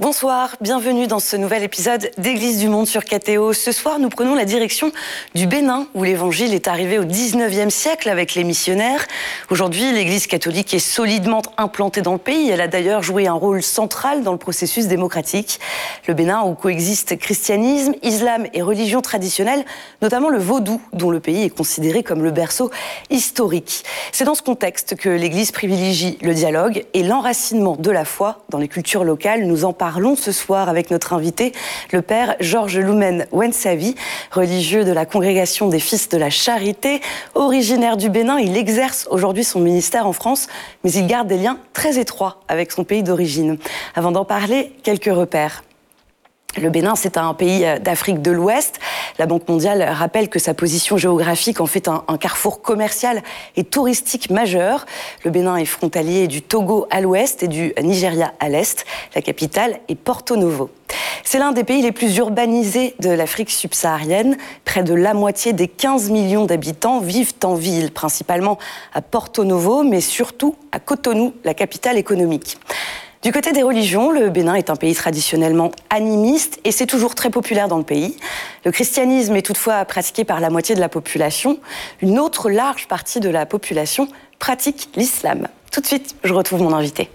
Bonsoir, bienvenue dans ce nouvel épisode d'Église du Monde sur KTO. Ce soir, nous prenons la direction du Bénin, où l'évangile est arrivé au 19e siècle avec les missionnaires. Aujourd'hui, l'Église catholique est solidement implantée dans le pays. Elle a d'ailleurs joué un rôle central dans le processus démocratique. Le Bénin, où coexistent christianisme, islam et religion traditionnelle, notamment le vaudou, dont le pays est considéré comme le berceau historique. C'est dans ce contexte que l'Église privilégie le dialogue et l'enracinement de la foi dans les cultures locales. Nous en parlons ce soir avec notre invité, le père Georges Loumen Wensavi, religieux de la congrégation des Fils de la Charité. Originaire du Bénin, il exerce aujourd'hui son ministère en France, mais il garde des liens très étroits avec son pays d'origine. Avant d'en parler, quelques repères. Le Bénin, c'est un pays d'Afrique de l'Ouest. La Banque mondiale rappelle que sa position géographique en fait un carrefour commercial et touristique majeur. Le Bénin est frontalier du Togo à l'ouest et du Nigeria à l'est. La capitale est Porto Novo. C'est l'un des pays les plus urbanisés de l'Afrique subsaharienne. Près de la moitié des 15 millions d'habitants vivent en ville, principalement à Porto Novo, mais surtout à Cotonou, la capitale économique. Du côté des religions, le Bénin est un pays traditionnellement animiste et c'est toujours très populaire dans le pays. Le christianisme est toutefois pratiqué par la moitié de la population. Une autre large partie de la population pratique l'islam. Tout de suite, je retrouve mon invité.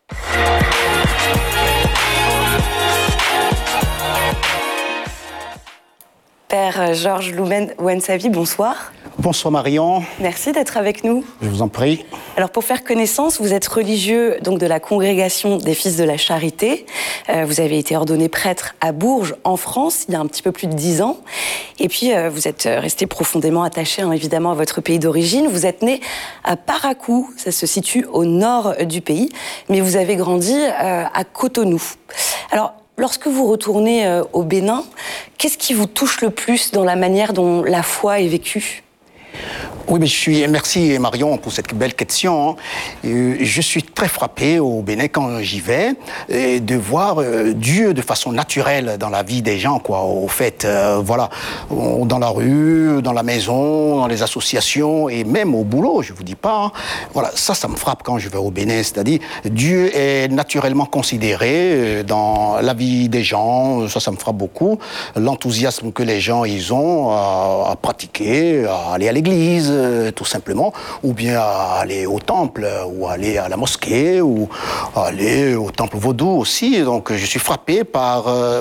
Père Georges Loumen Wensavi, bonsoir. Bonsoir Marion. Merci d'être avec nous. Je vous en prie. Alors pour faire connaissance, vous êtes religieux donc de la congrégation des Fils de la Charité. Vous avez été ordonné prêtre à Bourges en France il y a un petit peu plus de 10 ans. Et puis vous êtes resté profondément attaché évidemment à votre pays d'origine. Vous êtes né à Parakou, ça se situe au nord du pays, mais vous avez grandi à Cotonou. Alors lorsque vous retournez au Bénin, qu'est-ce qui vous touche le plus dans la manière dont la foi est vécue ? Oui, mais merci Marion pour cette belle question. Je suis très frappé au Bénin quand j'y vais de voir Dieu de façon naturelle dans la vie des gens, quoi. Au fait, voilà, dans la rue, dans la maison, dans les associations et même au boulot, je vous dis pas. Voilà, ça me frappe quand je vais au Bénin, c'est-à-dire Dieu est naturellement considéré dans la vie des gens. Ça me frappe beaucoup. L'enthousiasme que les gens ils ont à pratiquer, à aller à l'église. Tout simplement, ou bien à aller au temple, ou aller à la mosquée, ou aller au temple vaudou aussi. Donc je suis frappé par,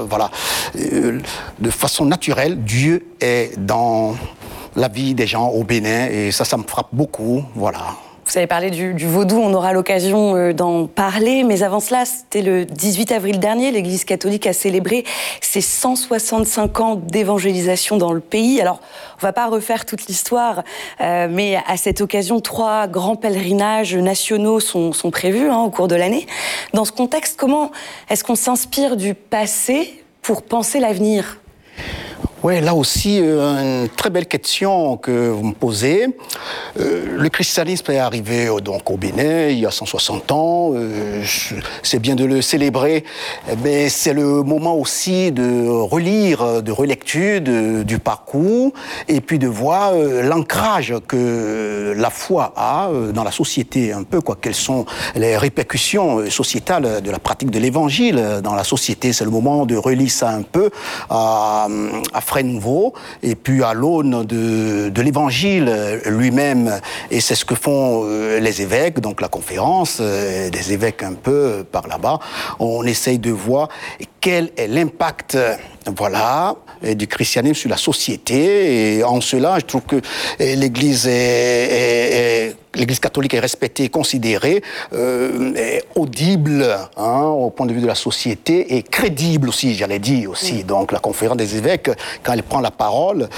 de façon naturelle, Dieu est dans la vie des gens au Bénin, et ça me frappe beaucoup, voilà. Vous avez parlé du vaudou, on aura l'occasion d'en parler, mais avant cela, c'était le 18 avril dernier, l'Église catholique a célébré ses 165 ans d'évangélisation dans le pays. Alors, on ne va pas refaire toute l'histoire, mais à cette occasion, 3 grands pèlerinages nationaux sont prévus au cours de l'année. Dans ce contexte, comment est-ce qu'on s'inspire du passé pour penser l'avenir ? Oui, là aussi, une très belle question que vous me posez. Le christianisme est arrivé donc au Bénin il y a 160 ans. C'est bien de le célébrer, mais c'est le moment aussi de relire, de relecture du parcours et puis de voir l'ancrage que la foi a dans la société un peu, quoi. Quelles sont les répercussions sociétales de la pratique de l'évangile dans la société. C'est le moment de relire ça un peu à frais nouveau, et puis à l'aune de l'évangile lui-même. Et c'est ce que font les évêques, donc la conférence des évêques un peu par là-bas. On essaye de voir quel est l'impact, du christianisme sur la société. Et en cela, je trouve que l'Église l'Église catholique est respectée et considérée, est audible au point de vue de la société et crédible aussi, j'allais dire aussi. Donc la conférence des évêques, quand elle prend la parole,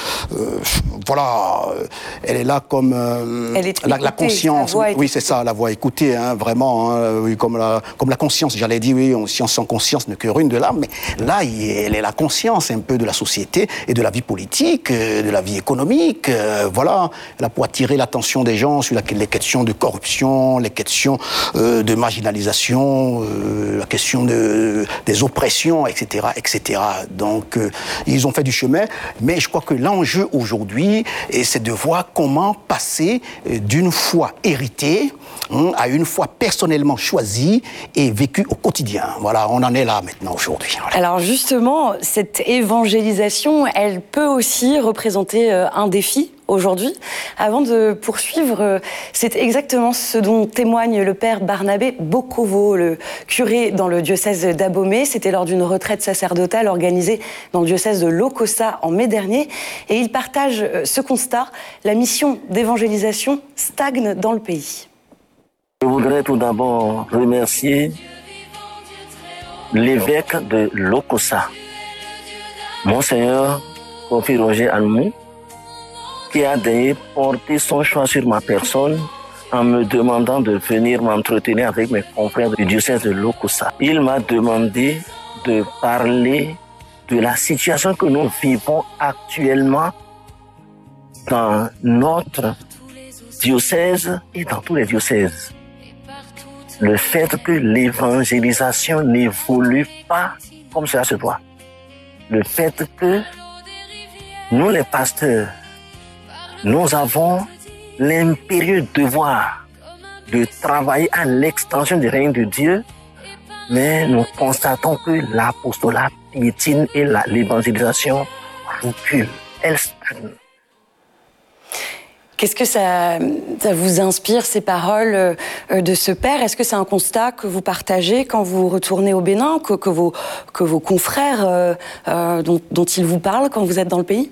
elle est là comme la conscience. Oui, c'est ça, la voix écoutée, vraiment, oui, comme la conscience, j'allais dire, oui, science sans conscience n'est que ruine de l'âme, mais là, elle est la conscience un peu de la société et de la vie politique, de la vie économique, elle a pour attirer l'attention des gens sur les questions de corruption, les questions de marginalisation, la question des oppressions, etc., etc. Donc, ils ont fait du chemin, mais je crois que l'enjeu aujourd'hui, c'est de voir comment passer d'une foi héritée à une foi personnellement choisie et vécue au quotidien. Voilà, on en est là maintenant aujourd'hui. Voilà. Alors justement, cette évangélisation, elle peut aussi représenter un défi aujourd'hui. Avant de poursuivre, c'est exactement ce dont témoigne le père Barnabé Bokovo, le curé dans le diocèse d'Abomey. C'était lors d'une retraite sacerdotale organisée dans le diocèse de Lokossa en mai dernier. Et il partage ce constat, la mission d'évangélisation stagne dans le pays. Je voudrais tout d'abord remercier l'évêque de Lokossa, Monseigneur Kofi Roger Almou, qui a daigné porter son choix sur ma personne en me demandant de venir m'entretenir avec mes confrères du diocèse de Lokossa. Il m'a demandé de parler de la situation que nous vivons actuellement dans notre diocèse et dans tous les diocèses. Le fait que l'évangélisation n'évolue pas comme cela se doit. Le fait que nous, les pasteurs, nous avons l'impérieux devoir de travailler à l'extension du règne de Dieu, mais nous constatons que l'apostolat piétine et l'évangélisation recule. Elle stagne. Qu'est-ce que ça vous inspire, ces paroles de ce père? Est-ce que c'est un constat que vous partagez quand vous retournez au Bénin, que vos confrères dont ils vous parlent quand vous êtes dans le pays?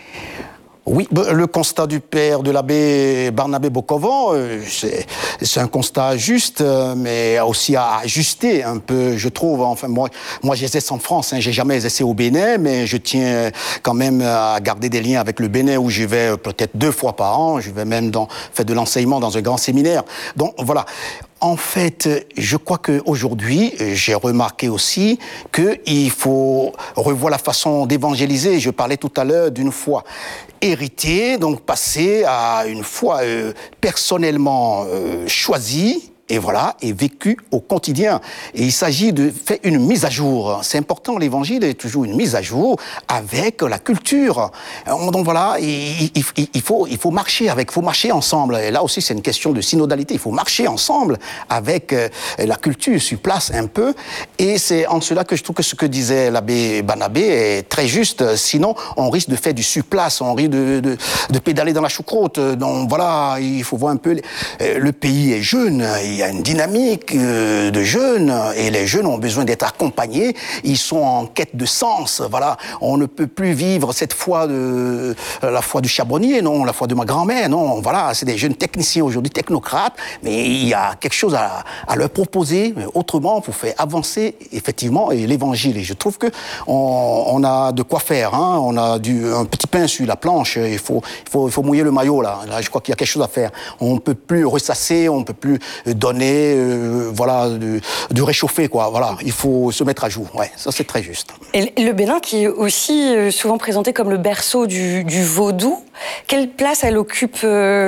Oui, le constat du père de l'abbé Barnabé Bokovo, c'est un constat juste, mais aussi à ajuster un peu, je trouve. Enfin, moi j'exerce en France, j'ai jamais exercé au Bénin, mais je tiens quand même à garder des liens avec le Bénin où je vais peut-être 2 fois par an. Je vais même faire de l'enseignement dans un grand séminaire. Donc voilà. En fait, je crois qu'aujourd'hui, j'ai remarqué aussi qu'il faut revoir la façon d'évangéliser. Je parlais tout à l'heure d'une foi héritée, donc passer à une foi personnellement choisie. Et voilà, et vécu au quotidien. Et il s'agit de faire une mise à jour. C'est important, l'évangile est toujours une mise à jour avec la culture. Donc voilà, il faut marcher avec, il faut marcher ensemble. Et là aussi, c'est une question de synodalité. Il faut marcher ensemble avec la culture sur place un peu. Et c'est en cela que je trouve que ce que disait l'abbé Barnabé est très juste. Sinon, on risque de faire du surplace, on risque de pédaler dans la choucroute. Donc voilà, il faut voir un peu. Le pays est jeune. Il y a une dynamique de jeunes et les jeunes ont besoin d'être accompagnés. Ils sont en quête de sens. Voilà, on ne peut plus vivre cette foi la foi du charbonnier, non, la foi de ma grand-mère, non. Voilà, c'est des jeunes techniciens aujourd'hui, technocrates, mais il y a quelque chose à leur proposer autrement pour faire avancer effectivement l'évangile. Et je trouve que on a de quoi faire. Hein. On a un petit pain sur la planche. Il faut mouiller le maillot là. Là, je crois qu'il y a quelque chose à faire. On ne peut plus ressasser, on ne peut plus donner, voilà, du réchauffé, quoi. Voilà, il faut se mettre à jour. Ouais, ça c'est très juste. Et le Bénin, qui est aussi souvent présenté comme le berceau du vaudou, quelle place elle occupe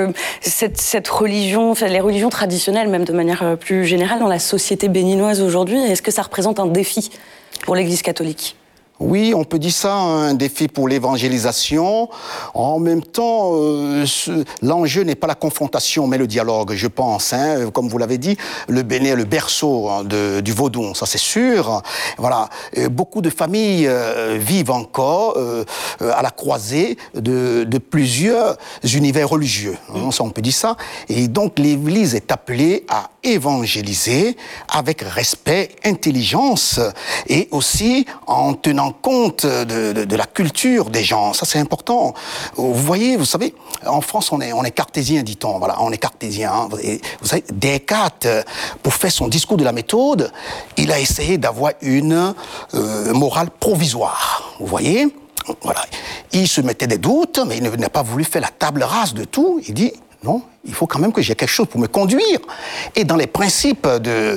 cette religion, enfin, les religions traditionnelles, même de manière plus générale, dans la société béninoise aujourd'hui? Est-ce que ça représente un défi pour l'Église catholique? Oui, on peut dire ça, un défi pour l'évangélisation. En même temps, l'enjeu n'est pas la confrontation, mais le dialogue, je pense. Hein. Comme vous l'avez dit, le Bénin est le berceau du vaudou, ça c'est sûr. Voilà, beaucoup de familles vivent encore à la croisée de plusieurs univers religieux. Hein, ça, on peut dire ça. Et donc, l'Église est appelée à évangéliser avec respect, intelligence et aussi en tenant compte de la culture des gens. Ça, c'est important. Vous voyez, vous savez, en France, on est cartésien, dit-on. Voilà, on est cartésien. Hein. Et vous savez, Descartes, pour faire son discours de la méthode, il a essayé d'avoir une morale provisoire. Vous voyez ? Voilà. Il se mettait des doutes, mais il n'a pas voulu faire la table rase de tout. Il dit... Non, il faut quand même que j'ai quelque chose pour me conduire. Et dans les principes de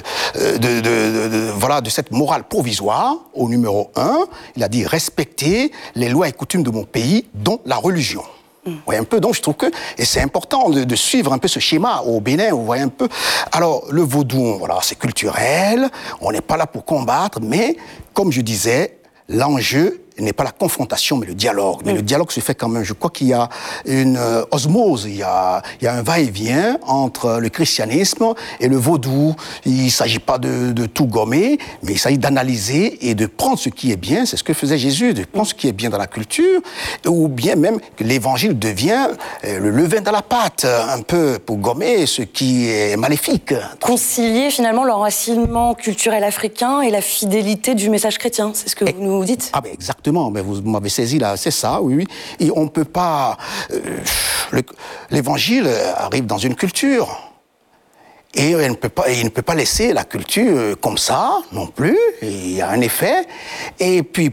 cette morale provisoire, au numéro 1, il a dit respecter les lois et coutumes de mon pays, dont la religion. Vous voyez un peu, donc je trouve que et c'est important de suivre un peu ce schéma au Bénin, vous voyez un peu. Alors, le vaudou, voilà, c'est culturel, on n'est pas là pour combattre, mais, comme je disais, l'enjeu n'est pas la confrontation, mais le dialogue. Mais le dialogue se fait quand même. Je crois qu'il y a une osmose, il y a un va-et-vient entre le christianisme et le vaudou. Il ne s'agit pas de tout gommer, mais il s'agit d'analyser et de prendre ce qui est bien. C'est ce que faisait Jésus, de prendre ce qui est bien dans la culture, ou bien même que l'évangile devient le levain dans la pâte, un peu pour gommer ce qui est maléfique. Concilier finalement l'enracinement culturel africain et la fidélité du message chrétien, c'est ce que vous nous dites? Ah ben exactement, mais vous m'avez saisi là, c'est ça, oui. Et on ne peut pas... l'évangile arrive dans une culture. Et il ne peut pas laisser la culture comme ça, non plus. Il y a un effet. Et puis,